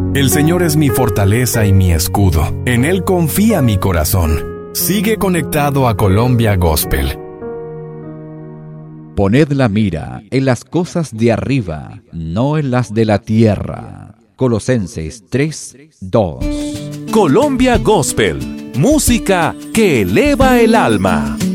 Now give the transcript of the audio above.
El Señor es mi fortaleza y mi escudo. En Él confía mi corazón. Sigue conectado a Colombia Gospel. Poned la mira en las cosas de arriba, no en las de la tierra. Colosenses 3:2. Colombia Gospel, música que eleva el alma.